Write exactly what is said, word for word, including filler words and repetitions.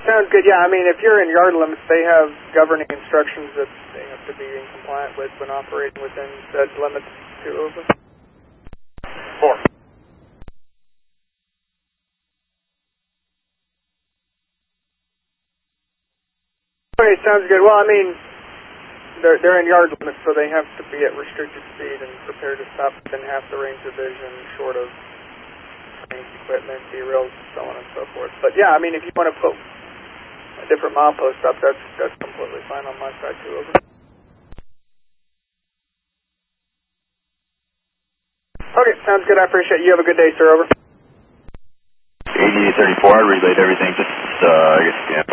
sounds good. Yeah, I mean, if you're in yard limits, they have governing instructions that they have to be in compliant with when operating within said limits. Two over. Four. Okay, sounds good. Well, I mean, they're, they're in yard limits, so they have to be at restricted speed and prepared to stop within half the range of vision, short of range equipment, derails, so on and so forth. But yeah, I mean, if you want to put a different milepost up, that's that's completely fine on my side too. Over. Okay, sounds good. I appreciate it. You have a good day, sir. Over. eighty thirty-four, I relayed everything. Just, uh, I guess, yeah.